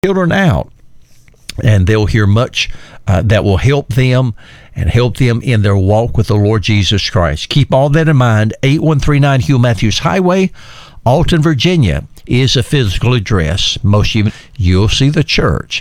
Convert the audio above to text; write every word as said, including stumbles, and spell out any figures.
children out, and they'll hear much uh, that will help them and help them in their walk with the Lord Jesus Christ. Keep all that in mind. eight one three nine Hugh Matthews Highway, Alton, Virginia, is a physical address. Most of you, you'll see the church.